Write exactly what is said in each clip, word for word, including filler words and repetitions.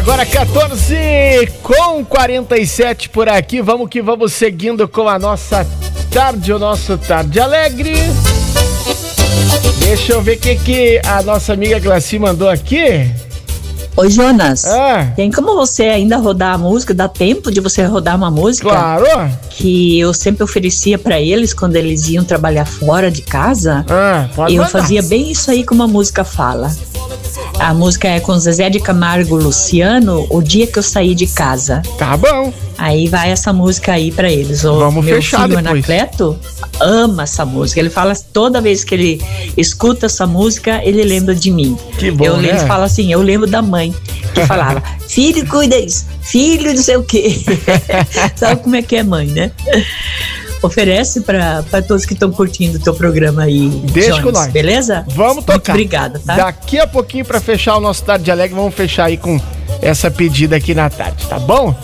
Agora quatorze com quarenta e sete por aqui, vamos que vamos seguindo com a nossa tarde, o nosso Tarde Alegre. Deixa eu ver o que, que a nossa amiga Glaci mandou aqui. Oi, Jonas, ah. tem como você ainda rodar a música? Dá tempo de você rodar uma música? Claro. Que eu sempre oferecia pra eles quando eles iam trabalhar fora de casa. Ah, pode eu mandar. fazia bem isso aí como a música fala. A música é com Zezé de Camargo e Luciano, O Dia Que Eu Saí de Casa. Tá bom. Aí vai essa música aí pra eles. O Vamos meu fechar filho depois. Anacleto ama essa música. Ele fala, toda vez que ele escuta essa música, ele lembra de mim. Que bom, eu, né? Ele fala assim, eu lembro da mãe, que falava, filho, cuida isso, filho, não sei o quê. Sabe como é que é mãe, né? Oferece pra, pra todos que estão curtindo o teu programa aí, Deixa Jones, com nós. beleza? Vamos tocar. Muito obrigada, tá? Daqui a pouquinho, pra fechar o nosso Tarde Alegre, vamos fechar aí com essa pedida aqui na tarde, tá bom?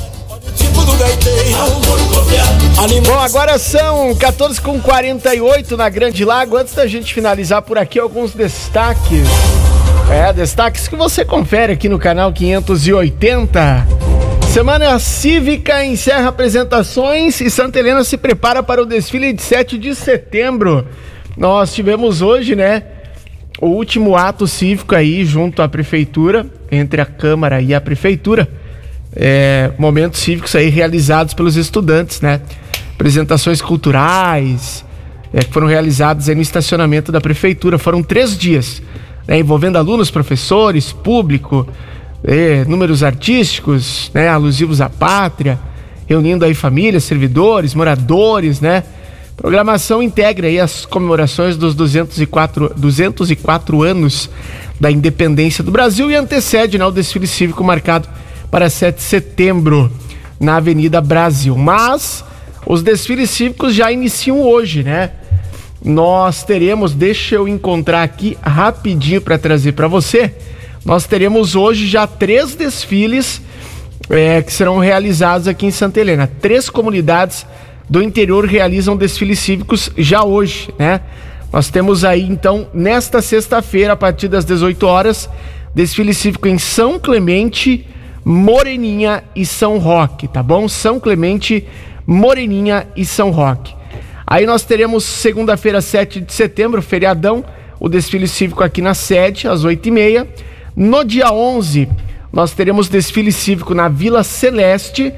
Bom, agora são quatorze com quarenta e oito na Grande Lago. Antes da gente finalizar por aqui, alguns destaques. É, destaques que você confere aqui no canal quinhentos e oitenta. Semana Cívica encerra apresentações e Santa Helena se prepara para o desfile de sete de setembro. Nós tivemos hoje, né, o último ato cívico aí junto à prefeitura, entre a Câmara e a prefeitura. É, momentos cívicos aí realizados pelos estudantes, né? Apresentações culturais é, que foram realizadas aí no estacionamento da prefeitura. Foram três dias, né, envolvendo alunos, professores, público, é, números artísticos, né, alusivos à pátria, reunindo aí famílias, servidores, moradores, né? Programação integra aí as comemorações dos duzentos e quatro, duzentos e quatro anos da independência do Brasil e antecede, né, o desfile cívico marcado para sete de setembro na Avenida Brasil. Mas os desfiles cívicos já iniciam hoje, né? Nós teremos, deixa eu encontrar aqui rapidinho para trazer para você. Nós teremos hoje já três desfiles é, que serão realizados aqui em Santa Helena. Três comunidades do interior realizam desfiles cívicos já hoje, né? Nós temos aí, então, nesta sexta-feira, a partir das dezoito horas, desfile cívico em São Clemente, Moreninha e São Roque, tá bom? São Clemente, Moreninha e São Roque. Aí nós teremos segunda-feira, sete de setembro, feriadão, o desfile cívico aqui na sede, às oito e meia. No dia onze, nós teremos desfile cívico na Vila Celeste,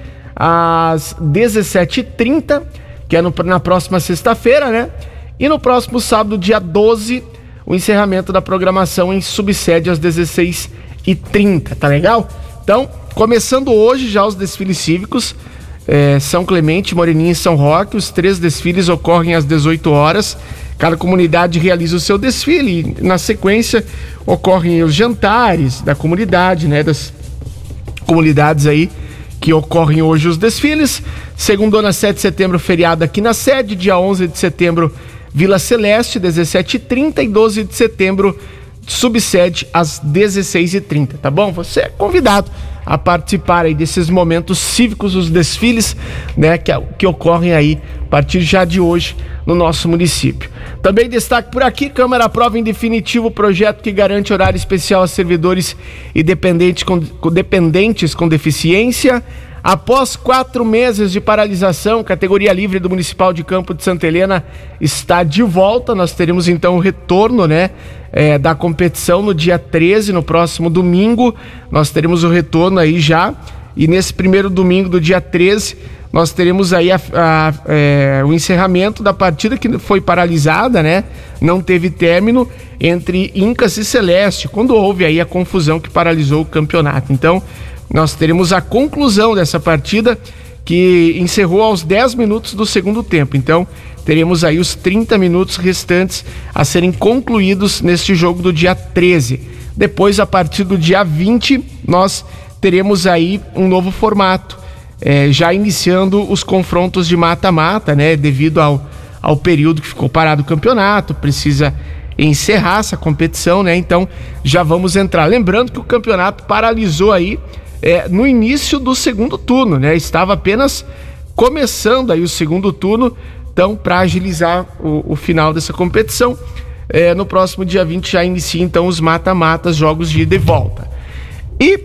às dezessete e trinta, que é no, na próxima sexta-feira, né? E no próximo sábado, dia doze, o encerramento da programação em subsede às dezesseis e trinta, tá legal? Então, começando hoje já os desfiles cívicos, é, São Clemente, Moreninha e São Roque. Os três desfiles ocorrem às dezoito horas. Cada comunidade realiza o seu desfile e, na sequência, ocorrem os jantares da comunidade, né? Das comunidades aí que ocorrem hoje os desfiles. Segundona, sete de setembro, feriado aqui na sede. Dia onze de setembro, Vila Celeste, dezessete e trinta. E doze de setembro, subsede às dezesseis e trinta, tá bom? Você é convidado a participar aí desses momentos cívicos, os desfiles, né, que, que ocorrem aí a partir já de hoje no nosso município. Também destaque por aqui, Câmara aprova em definitivo o projeto que garante horário especial a servidores e dependentes com, com, dependentes com deficiência. Após quatro meses de paralisação, categoria livre do Municipal de Campo de Santa Helena está de volta. Nós teremos então o retorno, né, é, da competição no dia treze, no próximo domingo. Nós teremos o retorno aí já. E nesse primeiro domingo do dia treze, nós teremos aí a, a, é, o encerramento da partida que foi paralisada, né? Não teve término entre Incas e Celeste, quando houve aí a confusão que paralisou o campeonato. Então, nós teremos a conclusão dessa partida que encerrou aos dez minutos do segundo tempo. Então, teremos aí os trinta minutos restantes a serem concluídos neste jogo do dia treze. Depois, a partir do dia vinte, nós teremos aí um novo formato, é, já iniciando os confrontos de mata-mata, né? Devido ao, ao período que ficou parado o campeonato, precisa encerrar essa competição, né? Então, já vamos entrar. Lembrando que o campeonato paralisou aí É, no início do segundo turno, né? Estava apenas começando aí o segundo turno, então para agilizar o, o final dessa competição, é, no próximo dia vinte já inicia então os mata-matas, jogos de ida e volta. E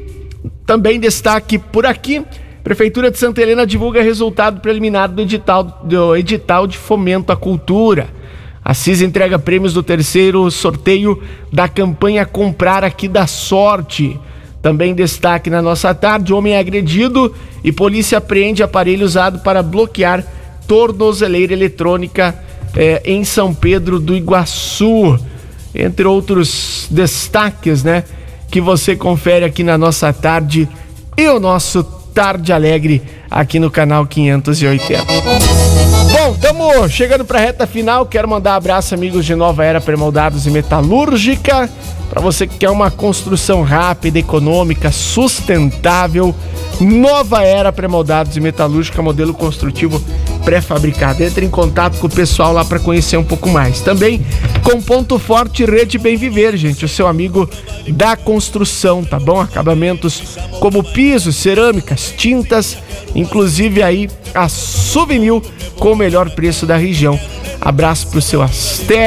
Também destaque por aqui, Prefeitura de Santa Helena divulga resultado preliminar do edital, do edital de fomento à cultura. A CIS entrega prêmios do terceiro sorteio da campanha Comprar Aqui dá Sorte. Também destaque na nossa tarde, homem é agredido e polícia apreende aparelho usado para bloquear tornozeleira eletrônica eh, em São Pedro do Iguaçu. Entre outros destaques, né, que você confere aqui na nossa tarde e o nosso Tarde Alegre aqui no canal quinhentos e oitenta. Bom, estamos chegando para a reta final. Quero mandar um abraço, amigos de Nova Era Premoldados e Metalúrgica. Para você que quer uma construção rápida, econômica, sustentável, Nova Era Premoldados e Metalúrgica, modelo construtivo pré-fabricado. Entre em contato com o pessoal lá para conhecer um pouco mais. Também com Ponto Forte Rede Bem Viver, gente, o seu amigo da construção, tá bom? Acabamentos como pisos, cerâmicas, tintas, inclusive aí a Souvenir com o melhor preço da região. Abraço pro seu Asté.